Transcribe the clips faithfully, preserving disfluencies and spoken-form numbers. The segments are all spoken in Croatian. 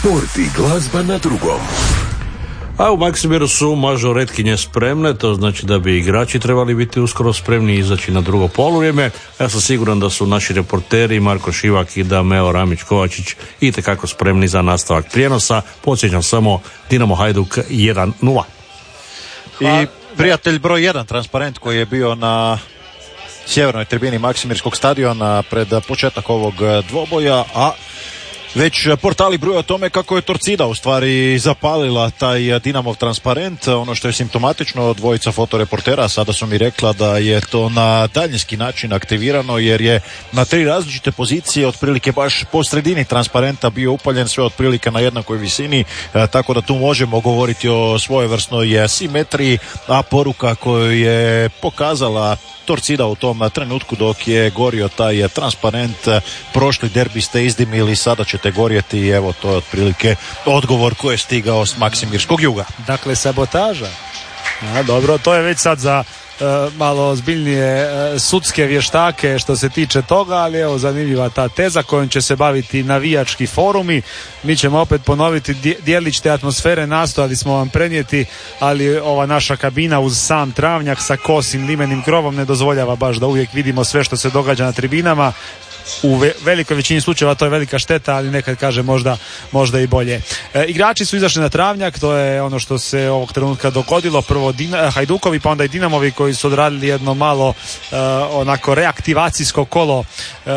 Sport i glazba na drugom. A u Maksimiru su mažoretkinje spremne, to znači da bi igrači trebali biti uskoro spremni i izaći na drugo poluvrijeme. Ja sam siguran da su naši reporteri Marko Šivak i Dameo Ramić-Kovačić itekako spremni za nastavak prijenosa. Podsjećam samo Dinamo Hajduk jedan nula. I prijatelj broj jedan, transparent koji je bio na sjevernoj tribini Maksimirskog stadiona pred početak ovog dvoboja, a već portali bruje o tome kako je Torcida u stvari zapalila taj Dinamov transparent. Ono što je simptomatično, dvojica fotoreportera sada su mi rekla da je to na daljinski način aktivirano, jer je na tri različite pozicije otprilike baš po sredini transparenta bio upaljen, sve otprilike na jednakoj visini, e, tako da tu možemo govoriti o svojevrsnoj simetriji, a poruka koju je pokazala Torcida u tom trenutku dok je gorio taj transparent: prošli derbi ste izdimili, sada ćete gorjeti, i evo to je otprilike odgovor koji je stigao s Maksimirskog juga. Dakle, sabotaža. A, dobro, to je već sad za Uh, malo ozbiljnije uh, sudske vještake što se tiče toga, ali evo zanimljiva ta teza kojom će se baviti navijački forumi. Mi ćemo opet ponoviti dijelić te atmosfere, nastojali smo vam prenijeti, ali ova naša kabina uz sam travnjak sa kosim limenim krovom ne dozvoljava baš da uvijek vidimo sve što se događa na tribinama. U ve- velikoj većini slučajeva to je velika šteta, ali nekad kaže možda, možda i bolje. E, igrači su izašli na travnjak, to je ono što se ovog trenutka dogodilo. Prvo Dina, Hajdukovi, pa onda i Dinamovi koji su odradili jedno malo e, onako reaktivacijsko kolo, e,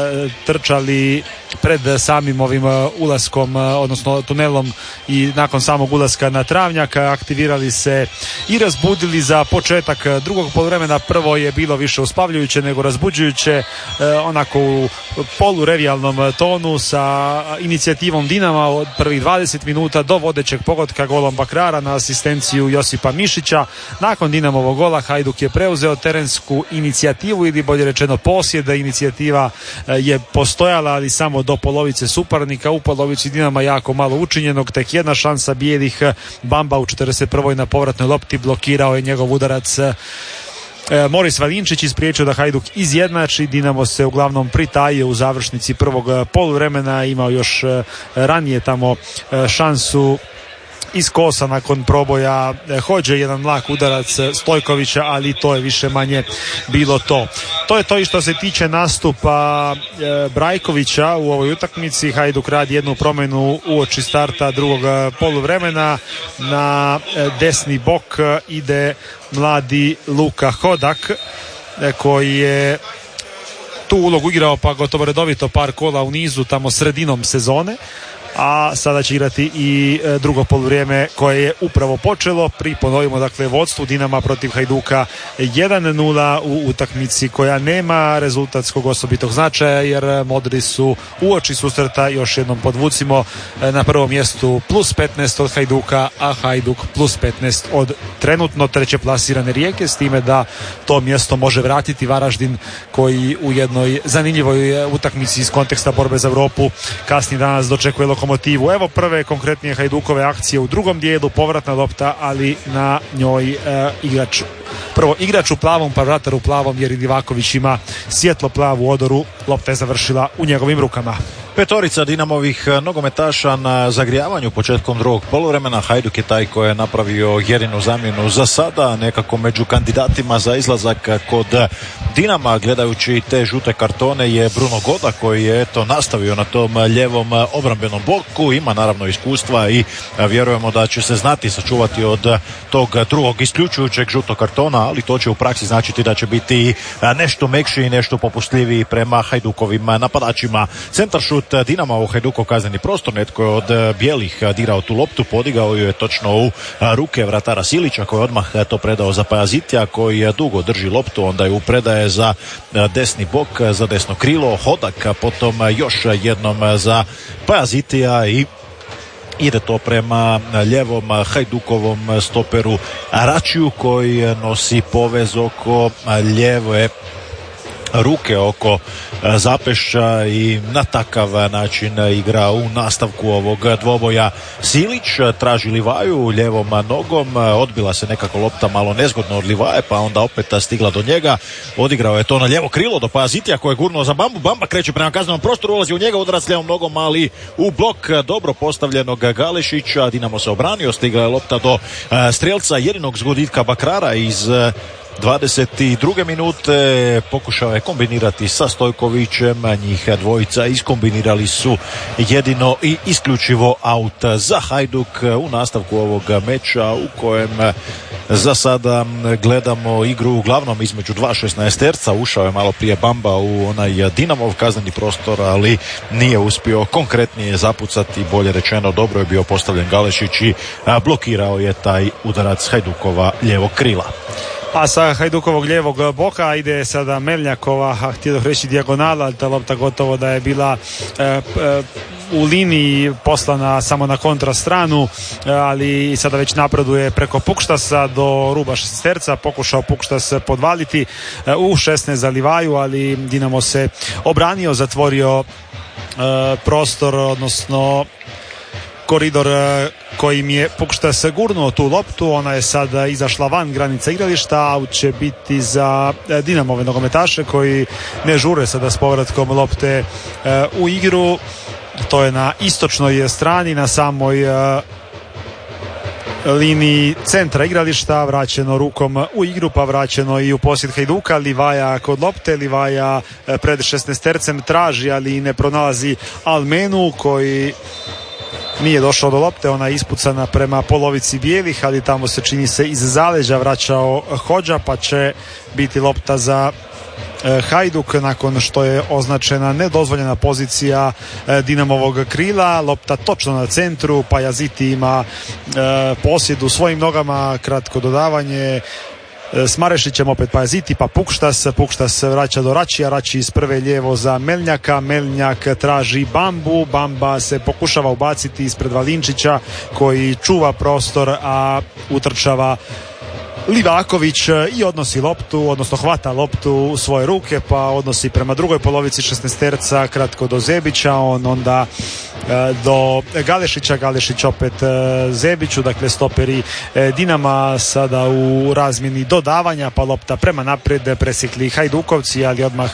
trčali pred samim ovim ulaskom, odnosno tunelom, i nakon samog ulaska na travnjak aktivirali se i razbudili za početak drugog poluvremena. Prvo je bilo više uspavljujuće nego razbuđujuće, e, onako u polurevijalnom tonu, sa inicijativom Dinama od prvih dvadeset minuta do vodećeg pogotka golom Bakrara na asistenciju Josipa Mišića. Nakon Dinamovog gola Hajduk je preuzeo terensku inicijativu, ili bolje rečeno posjed. Inicijativa je postojala, ali samo do polovice suparnika. U polovici Dinama jako malo učinjenog, tek jedna šansa bijelih. Bamba u četrdeset prvoj na povratnoj lopti blokirao je njegov udarac Moris Valinčić, ispriječio da Hajduk izjednači. Dinamo se uglavnom pritajio u završnici prvog poluvremena, imao još ranije tamo šansu iz kosa nakon proboja Hođe, jedan lak udarac Stojkovića, ali to je više manje bilo to. To je to i što se tiče nastupa e, Brajkovića u ovoj utakmici. Hajduk radi jednu promjenu uoči starta drugog poluvremena. Na e, desni bok ide mladi Luka Hodak, e, koji je tu ulogu igrao pa gotovo redovito par kola u nizu tamo sredinom sezone, a sada će igrati i drugo poluvrijeme koje je upravo počelo. Pri ponovimo dakle vodstvu Dinama protiv Hajduka jedan nula u utakmici koja nema rezultatskog osobitog značaja, jer modri su uoči susreta, još jednom podvucimo, na prvom mjestu plus petnaest od Hajduka, a Hajduk plus petnaest od trenutno treće plasirane Rijeke, s time da to mjesto može vratiti Varaždin, koji u jednoj zanimljivoj utakmici iz konteksta borbe za Europu kasnije danas dočekuje Lokomotivu. Evo prve konkretnije Hajdukove akcije u drugom dijelu, povratna lopta, ali na njoj e, igrač, prvo igrač u plavom pa vratar u plavom, jer i Divaković ima svjetlo plavu odoru. Lopta je završila u njegovim rukama. Petorica Dinamovih nogometaša na zagrijavanju početkom drugog poluvremena. Hajduk je taj koji je napravio jedinu zamjenu za sada. Nekako među kandidatima za izlazak kod Dinama, gledajući te žute kartone, je Bruno Goda, koji je eto nastavio na tom ljevom obrambenom boku. Ima naravno iskustva i vjerujemo da će se znati sačuvati od tog drugog isključujućeg žutog kartona, ali to će u praksi značiti da će biti nešto mekši i nešto popustljiviji prema Hajdukovim napadačima. Centaršut Dinama u Hajdukov kazneni prostor, netko je od bijelih dirao tu loptu, podigao ju je točno u ruke vratara Silića, koji je odmah to predao za Pajazitija, koji dugo drži loptu, onda ju predaje za desni bok, za desno krilo Hodak, potom još jednom za Pajazitija i ide to prema ljevom Hajdukovom stoperu Račiju, koji nosi povez oko lijeve ruke oko zapešća i na takav način igra u nastavku ovog dvoboja. Silić traži Livaju ljevom nogom, odbila se nekako lopta malo nezgodno od Livaje, pa onda opet stigla do njega, odigrao je to na ljevo krilo do Pajazitija koji je gurnuo za Bambu. Bamba kreće prema kaznenom prostoru, ulazi u njega, udarac lijevom nogom, ali u blok dobro postavljenog Galešića. Dinamo se obranio, stigla je lopta do strelca jedinog zgoditka Bakrara iz dvadeset druge minute, pokušao je kombinirati sa Stojkovićem, njih dvojica iskombinirali su jedino i isključivo aut za Hajduk u nastavku ovog meča u kojem za sada gledamo igru uglavnom između dva šesnaesterca. Ušao je malo prije Bamba u onaj Dinamov kazneni prostor, ali nije uspio konkretnije zapucati, bolje rečeno dobro je bio postavljen Galešić i blokirao je taj udarac Hajdukova lijevog krila. A sa Hajdukovog lijevog boka ide sada Melnjakova, htio bih reći dijagonala, ta lopta gotovo da je bila e, e, u liniji poslana samo na kontrastranu, ali sada već napreduje preko Pukštasa do ruba šesterca, pokušao Pukštas podvaliti u šesnaest za Livaju, ali Dinamo se obranio, zatvorio e, prostor, odnosno koridor kojim je Pukštas gurnuo tu loptu. Ona je sada izašla van granica igrališta, aut će biti za Dinamove nogometaše koji ne žure sada s povratkom lopte u igru. To je na istočnoj strani, na samoj liniji centra igrališta, vraćeno rukom u igru, pa vraćeno i u posjed Hajduka. Livaja kod lopte, Livaja pred šesnaestercem traži, ali ne pronalazi Almenu koji nije došao do lopte, ona je ispucana prema polovici bijelih, ali tamo se čini se iz zaleđa vraćao Hodža, pa će biti lopta za Hajduk nakon što je označena nedozvoljena pozicija Dinamovog krila. Lopta točno na centru, Pajaziti ima posjed u svojim nogama, kratko dodavanje s Marešićem, opet Pajaziti, pa Pukštas. Pukštas vraća do Račija, Rači iz prve lijevo za Melnjaka, Melnjak traži Bambu, Bamba se pokušava ubaciti ispred Valinčića koji čuva prostor, a utrčava Livaković i odnosi loptu, odnosno hvata loptu u svoje ruke, pa odnosi prema drugoj polovici šesnaesterca, kratko do Zebića, on onda do Galešića, Galešić opet Zebiću, dakle stoperi Dinama sada u razmjeni dodavanja, pa lopta prema naprijed, presjekli Hajdukovci, ali odmah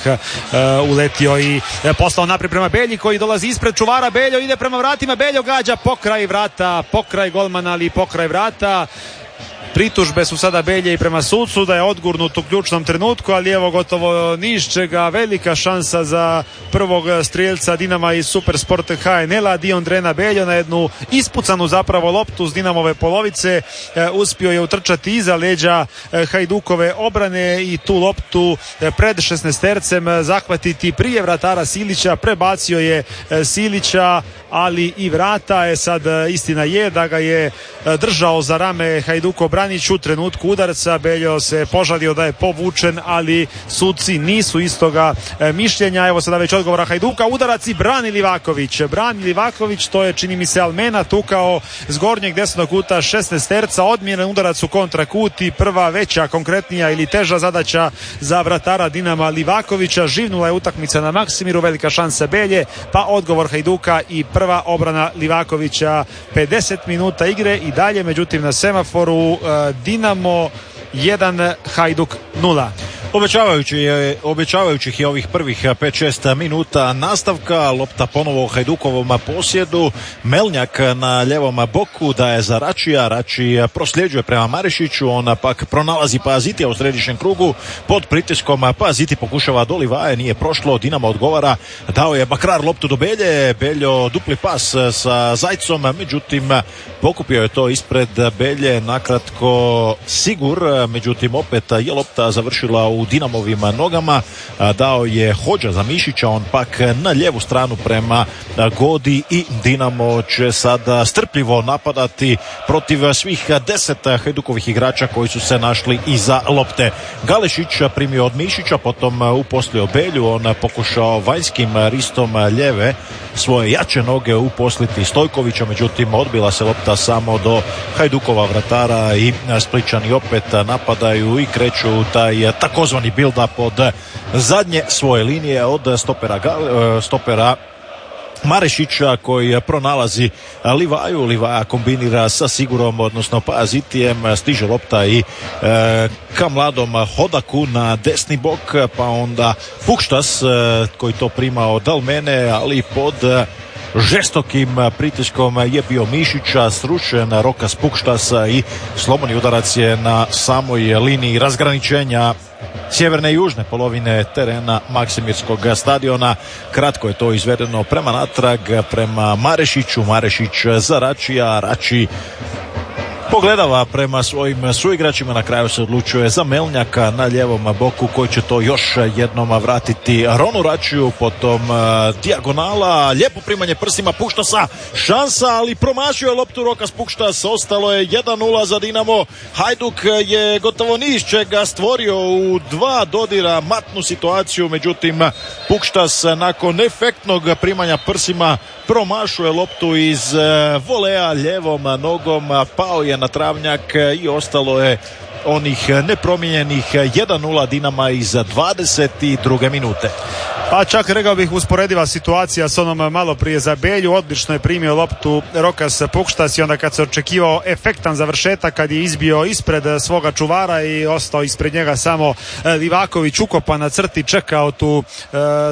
uletio i poslao naprijed prema Belji koji dolazi ispred čuvara. Beljo ide prema vratima, Beljo gađa pokraj vrata, pokraj golmana, ali pokraj vrata. Pritužbe su sada Belje i prema sucu da je odgurnut u ključnom trenutku, ali evo gotovo niš čega, velika šansa za prvog strijelca Dinama iz Supersport H N L-a, Dion Drena Beljo na jednu ispucanu zapravo loptu s Dinamove polovice, e, uspio je utrčati iza leđa e, Hajdukove obrane i tu loptu e, pred šesnaestercem zahvatiti prije vratara Silića, prebacio je e, Silića, ali i vrata je sad, istina je da ga je e, držao za rame Hajduko Branić u trenutku udarca. Beljo se požalio da je povučen, ali suci nisu istoga e, mišljenja. Evo sada već odgovora Hajduka, udarac i brani Livaković. Brani Livaković, to je čini mi se Almena, tukao s gornjeg desnog kuta šesnaesterca, odmjeren udarac u kontrakut i prva veća, konkretnija ili teža zadaća za vratara Dinama Livakovića. Živnula je utakmica na Maksimiru, velika šansa Belje, pa odgovor Hajduka i prva obrana Livakovića. pedeset minuta igre i dalje, međutim na semaforu Dinamo jedan, Hajduk nula. Obećavajući je, obećavajućih je ovih prvih pet šest minuta nastavka, lopta ponovo u Hajdukovom posjedu, Melnjak na ljevom boku daje za Račija, Rači prosljeđuje prema Marešiću, on pak pronalazi Pajazitija u središnjem krugu pod pritiskom, Pajaziti pokušava do Livaje, nije prošlo, Dinamo odgovara, dao je Bakrar loptu do Belje, Beljo dupli pas sa Zajcom, međutim pokupio je to ispred Belje, nakratko Sigur, međutim opet je lopta završila u u Dinamovim nogama, dao je Hodža za Mišića, on pak na lijevu stranu prema Godi i Dinamo će sada strpljivo napadati protiv svih deset Hajdukovih igrača koji su se našli iza lopte. Galešić primio od Mišića, potom uposlio Belju, on pokušao vanjskim ristom lijeve svoje jače noge uposliti Stojkovića, međutim odbila se lopta samo do Hajdukova vratara i Splićani opet napadaju i kreću taj takozvani takozvani build-up od zadnje svoje linije od stopera, stopera Marešića koji pronalazi Livaju. Livaja kombinira sa Sigurom, odnosno Pajazitijem, stiže lopta i e, ka mladom Hodaku na desni bok, pa onda Pukštas e, koji to prima od Almene, ali pod e, žestokim pritiskom je bio Mišića, srušen Rokas Pukštasa i slobodni udarac je na samoj liniji razgraničenja sjeverne i južne polovine terena Maksimirskog stadiona. Kratko je to izvedeno prema natrag, prema Marešiću. Marešić za Račija, Rači pogledava prema svojim suigračima, na kraju se odlučuje za Melnjaka na ljevom boku koji će to još jednom vratiti Ronu Račiju, potom uh, dijagonala, lijepo primanje prstima Pukštasa, šansa, ali promašio je loptu Rokas Pukštas, ostalo je jedan nula za Dinamo. Hajduk je gotovo ni iz čega stvorio u dva dodira matnu situaciju, međutim Pukštas nakon efektnog primanja prsima promašuje loptu iz uh, voleja ljevom nogom, pao je na travnjak i ostalo je onih nepromijenjenih jedan nula Dinama iz dvadeset druge minute. Pa čak rekao bih usporediva situacija s onom malo prije za Belju. Odlično je primio loptu Rokas Pukštas i onda kad se očekivao efektan završetak, kad je izbio ispred svoga čuvara i ostao ispred njega samo Livaković ukopan na crti, čekao tu e,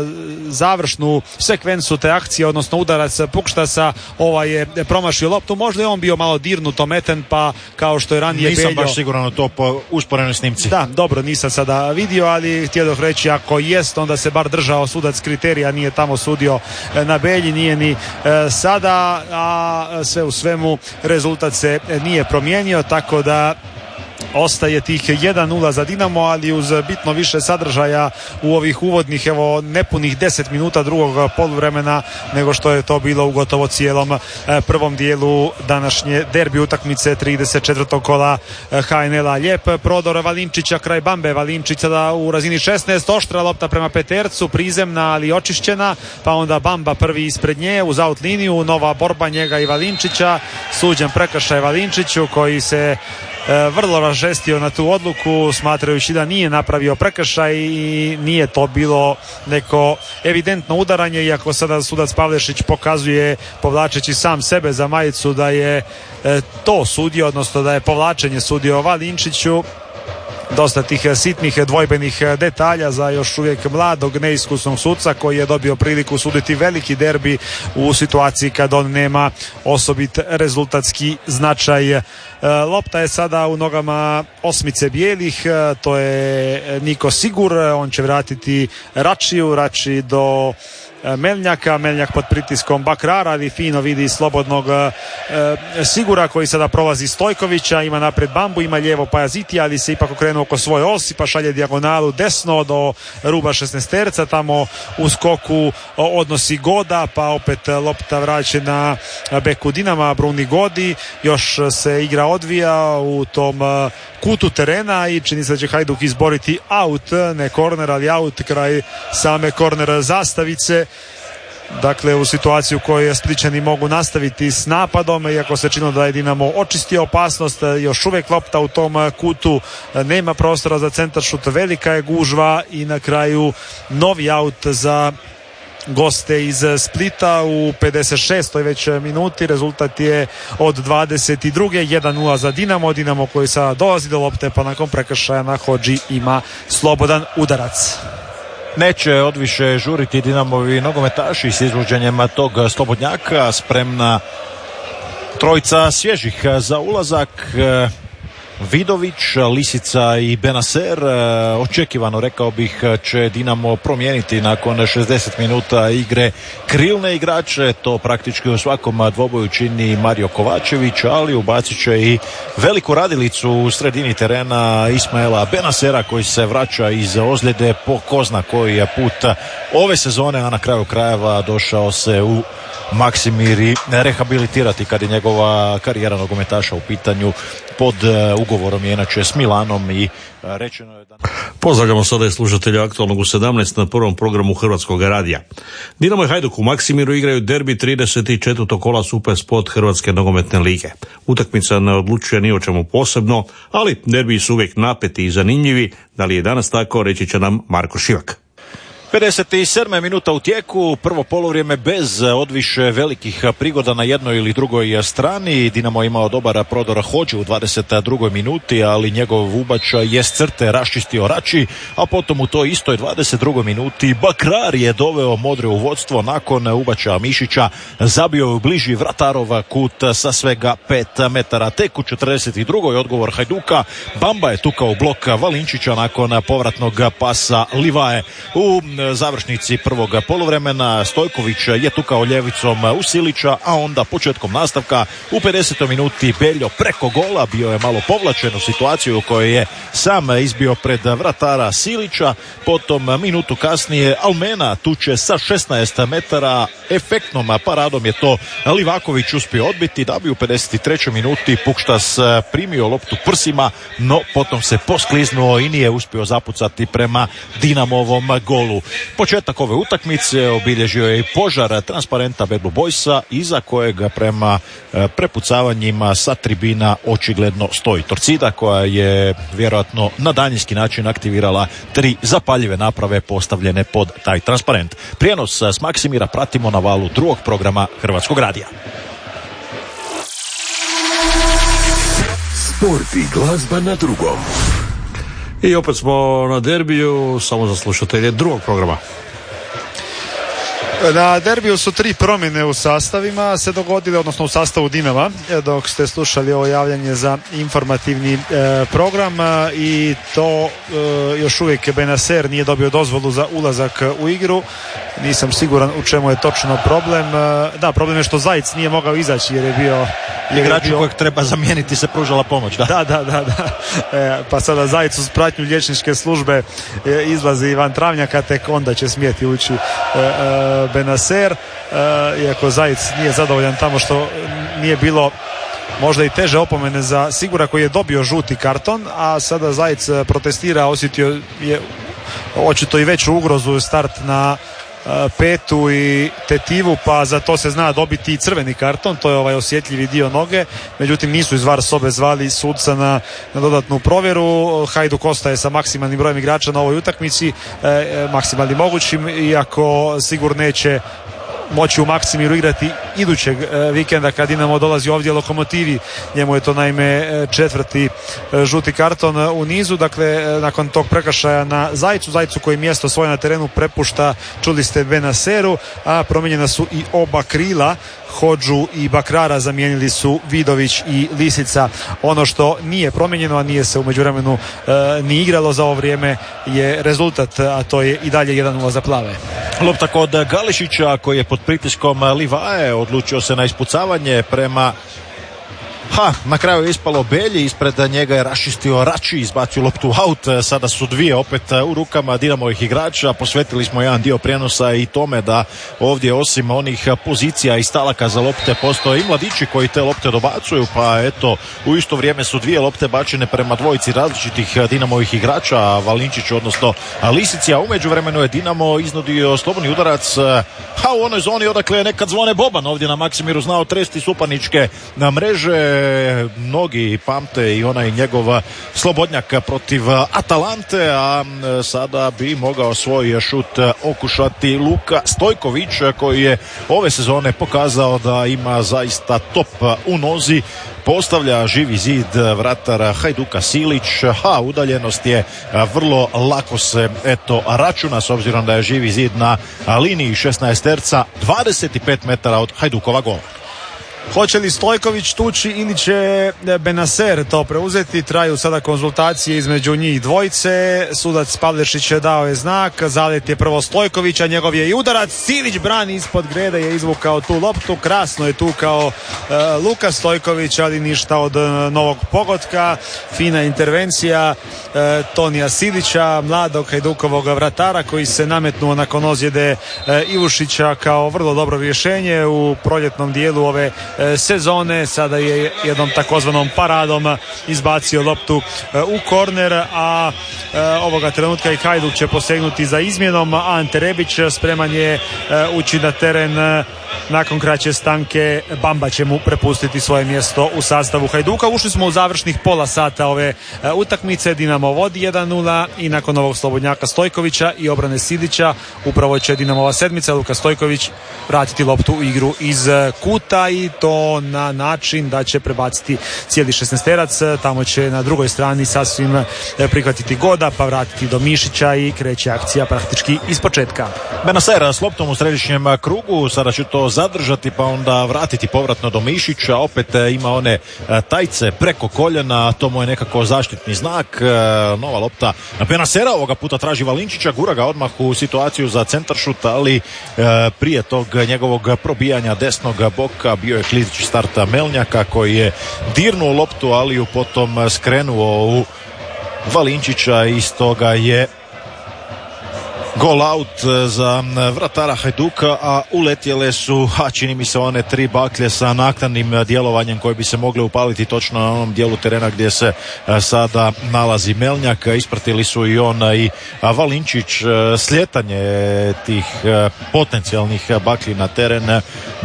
završnu sekvencu te akcije, odnosno udarac Pukštasa, ovaj je promašio loptu. Možda je on bio malo dirnut ometen, pa kao što je ranije Nisam Beljo... baš siguran to po usporenoj snimci. Da, dobro, nisam sada vidio, ali htio reći, ako jest, onda se bar držao sudac kriterija, nije tamo sudio na Belji, nije ni e, sada, a sve u svemu rezultat se nije promijenio, tako da ostaje tih jedan nula za Dinamo, ali uz bitno više sadržaja u ovih uvodnih, evo, nepunih deset minuta drugog poluvremena nego što je to bilo u gotovo cijelom prvom dijelu današnje derbi utakmice trideset četvrtog kola ha en el-a. Lijep prodor Valinčića kraj Bambe. Valinčić sada u razini šesnaest, oštra lopta prema Petercu, prizemna ali očišćena, pa onda Bamba prvi ispred nje uz out liniju, nova borba njega i Valinčića, suđen prekršaj Valinčiću koji se vrlo ražestio na tu odluku, smatrajući da nije napravio prekršaj i nije to bilo neko evidentno udaranje, iako sada sudac Pavlešić pokazuje, povlačeći sam sebe za majicu, da je to sudio, odnosno da je povlačenje sudio Valinčiću. Dosta tih sitnih dvojbenih detalja za još uvijek mladog neiskusnog suca koji je dobio priliku suditi veliki derbi u situaciji kad on nema osobit rezultatski značaj. Lopta je sada u nogama osmice bijelih, to je Niko Sigur, on će vratiti Račiju, Rači do Melnjaka, Melnjak pod pritiskom Bakrara, ali fino vidi slobodnog e, Sigura koji sada prolazi Stojkovića, ima napred Bambu, ima lijevo Pajazitija, ali se ipak okrenuo oko svoje osi, pa šalje dijagonalu desno do ruba šesnaesterca, tamo u skoku odnosi Goda, pa opet lopta vraćena beku Dinama, Bruni Godi, još se igra odvija u tom kutu terena i čini se da će Hajduk izboriti aut, ne korner, ali aut kraj same korner zastavice. Dakle, u situaciju u kojoj Splićani mogu nastaviti s napadom, iako se činilo da je Dinamo očistio opasnost, još uvijek lopta u tom kutu, nema prostora za centaršut, velika je gužva i na kraju novi aut za goste iz Splita u pedeset šestoj već minuti. Rezultat je od dvadeset druge jedan nula za Dinamo. Dinamo koji sada dolazi do lopte, pa nakon prekršaja na Hodži ima slobodan udarac. Neće odviše žuriti Dinamovi nogometaši s izvođenjem tog slobodnjaka. Spremna trojica svježih za ulazak: Vidović, Lisica i Benacer. Očekivano, rekao bih, će Dinamo promijeniti nakon šezdeset minuta igre krilne igrače. To praktički u svakom dvoboju čini Mario Kovačević, ali ubacit će i veliku radilicu u sredini terena Ismaela Benacera koji se vraća iz ozljede po ko zna koji je put ove sezone, a na kraju krajeva došao se u Maksimir i rehabilitirati kad je njegova karijera nogometaša u pitanju. Pod ugovorom je inače s Milanom i rečeno je da... Pozdravljamo sada i slušatelja Aktualnog u sedamnaest na prvom programu Hrvatskog radija. Dinamo i Hajduk u Maksimiru igraju derbi trideset četvrtog kola Super Sport Hrvatske nogometne lige. Utakmica ne odlučuje ni o čemu posebno, ali derbiji su uvijek napeti i zanimljivi. Da li je danas tako, reći će nam Marko Šivak. pedeset sedma minuta u tijeku, prvo poluvrijeme bez odviše velikih prigoda na jednoj ili drugoj strani. Dinamo je imao dobar prodor Hodži u dvadeset drugoj minuti, ali njegov ubačaj je s crte raščistio Rači, a potom u toj istoj dvadeset drugoj minuti Bakrar je doveo Modre u vodstvo nakon ubačaja Mišića, zabio u bliži vratarov kut sa svega pet metara. Tek u četrdeset drugoj odgovor Hajduka, Bamba je tukao blok Valinčića nakon povratnog pasa Livaje. U završnici prvog poluvremena Stojković je tukao ljevicom u Silića, a onda početkom nastavka u pedesetoj minuti Beljo preko gola, bio je malo povlačen u situaciju u kojoj je sam izbio pred vratara Silića. Potom minutu kasnije Almena tuče sa šesnaest metara, efektnom paradom je to Livaković uspio odbiti, da bi u pedeset trećoj minuti Pukštas primio loptu prsima, no potom se poskliznuo i nije uspio zapucati prema Dinamovom golu. Početak ove utakmice obilježio je i požar transparenta Bad Blue Boysa, iza kojeg prema prepucavanjima sa tribina očigledno stoji Torcida, koja je vjerojatno na daljinski način aktivirala tri zapaljive naprave postavljene pod taj transparent. Prijenos s Maksimira pratimo na valu drugog programa Hrvatskog radija. Sport i glazba na drugom. I opet smo na derbiju, samo za slušatelje drugog programa. Na derbiju su tri promjene u sastavima se dogodile, odnosno u sastavu Dinama, dok ste slušali ovo javljanje za informativni e, program e, i to e, još uvijek Benacer nije dobio dozvolu za ulazak u igru. Nisam siguran u čemu je točno problem. E, da, problem je što Zajec nije mogao izaći jer je bio... Igraču bio... kojeg treba zamijeniti se pružala pomoć, da? Da, da, da. da. E, pa sada Zajec uz pratnju liječničke službe e, izlazi van travnjaka, tek onda će smjeti ući e, e, Benacer, e, iako Zajec nije zadovoljan tamo što nije bilo možda i teže opomene za Sigura koji je dobio žuti karton, a sada Zajec protestira, osjetio je očito i veću ugrozu, start na petu i tetivu, pa za to se zna dobiti i crveni karton, to je ovaj osjetljivi dio noge, međutim nisu iz VAR sobe zvali sudca na, na dodatnu provjeru. Hajduk ostaje sa maksimalnim brojem igrača na ovoj utakmici, e, maksimalnim mogućim, iako sigurno neće moći u Maksimiru igrati idućeg e, vikenda kad Dinamo dolazi ovdje Lokomotivi. Njemu je to naime četvrti e, žuti karton u nizu, dakle e, nakon tog prekršaja na Zajcu, Zajcu koji mjesto svoje na terenu prepušta, čuli ste, Benaceru, a promijenjena su i oba krila, Hodžu i Bakrara zamijenili su Vidović i Lisica. Ono što nije promijenjeno, a nije se u međuvremenu e, ni igralo za ovo vrijeme, je rezultat, a to je i dalje jedan nula za plave. Lopta kod Gališića koji je pod pritiskom Livaje odlučio se na ispucavanje prema... Ha, na kraju je ispalo Belji, ispred njega je raščistio Rači, izbacio loptu out, sada su dvije opet u rukama Dinamovih igrača. Posvetili smo jedan dio prijenosa i tome da ovdje osim onih pozicija i stalaka za lopte postoje i mladići koji te lopte dobacuju, pa eto u isto vrijeme su dvije lopte bačene prema dvojici različitih Dinamovih igrača, Valinčić odnosno Lisici, a u međuvremenu je Dinamo iznudio slobodni udarac, a u onoj zoni odakle je nekad Zvone Boban ovdje na Maksimiru znao tresti suparničke na mreže. Mnogi pamte i onaj njegov slobodnjak protiv Atalante, a sada bi mogao svoj šut okušati Luka Stojković, koji je ove sezone pokazao da ima zaista top u nozi. Postavlja živi zid vratar Hajduka Silić, a udaljenost je vrlo lako se eto računa, s obzirom da je živi zid na liniji šesnaesterca, dvadeset pet metara od Hajdukova gola. Hoće li Stojković tući ili će Benacer to preuzeti? Traju sada konzultacije između njih dvojice. Sudac Pavlešić je dao je znak, zalet je prvo Stojkovića, njegov je i udarac, Silić brani ispod grede, je izvukao tu loptu, krasno je tu kao uh, Luka Stojković, ali ništa od uh, novog pogotka. Fina intervencija uh, Tonija Silića, mladog Hajdukovog vratara koji se nametnuo nakon ozljede uh, Ivušića kao vrlo dobro rješenje u proljetnom dijelu ove sezone. Sada je jednom takozvanom paradom izbacio loptu u korner, a ovoga trenutka i Hajduk će posegnuti za izmjenom. Ante Rebić spreman je ući na teren nakon kraće stanke. Bamba će mu prepustiti svoje mjesto u sastavu Hajduka. Ušli smo u završnih pola sata ove utakmice. Dinamo vodi jedan nula i nakon ovog slobodnjaka Stojkovića i obrane Sidića upravo će Dinamova sedmica Luka Stojković vratiti loptu u igru iz kuta i to na način da će prebaciti cijeli šesnaesterac. Tamo će na drugoj strani sasvim prihvatiti Goda pa vratiti do Mišića i kreće akcija praktički iz početka. Benacer s loptom u središnjem krugu, sada će to zadržati pa onda vratiti povratno do Mišića, opet ima one tajce preko koljena, to mu je nekako zaštitni znak. Nova lopta na Benacera, ovoga puta traži Valinčića, gura ga odmah u situaciju za centaršut, ali prije tog njegovog probijanja desnog boka bio je klizići start Melnjaka koji je dirnuo loptu, ali ju potom skrenuo u Valinčića i stoga je gol out za vratara Hajduka, a uletjele su, a čini mi se, one tri baklje sa naknadnim djelovanjem koje bi se mogle upaliti točno na onom dijelu terena gdje se sada nalazi Melnjak. Ispratili su i on i Valinčić. Sljetanje tih potencijalnih baklji na teren